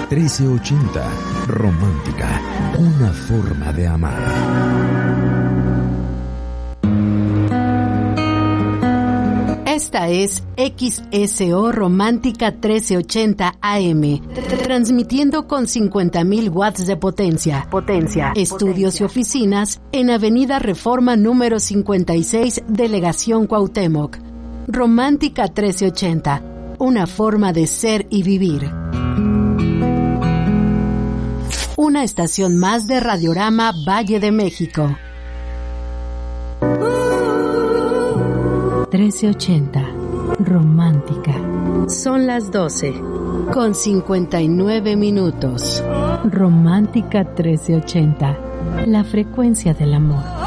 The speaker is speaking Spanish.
1380. Romántica, una forma de amar. Esta es XSO Romántica 1380 AM, transmitiendo con 50.000 watts de potencia. Estudios y oficinas en Avenida Reforma número 56, Delegación Cuauhtémoc. Romántica 1380, una forma de ser y vivir. Una estación más de Radiorama Valle de México. 1380, romántica. Son las 12, con 59 minutos. Romántica 1380, la frecuencia del amor.